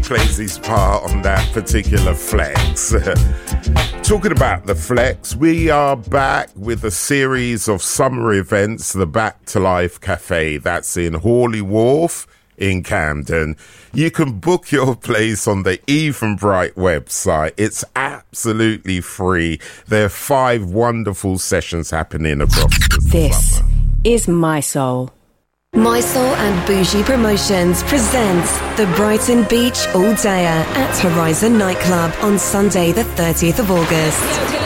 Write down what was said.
plays his part on that particular flex. Talking about the flex, we are back with a series of summer events, the Back to Life Cafe. That's in Hawley Wharf in Camden. You can book your place on the Eventbrite website. It's absolutely free. There are 5 wonderful sessions happening across the This summer. is My Soul. My Soul and Bougie Promotions presents the Brighton Beach All Dayer at Horizon Nightclub on Sunday the 30th of August.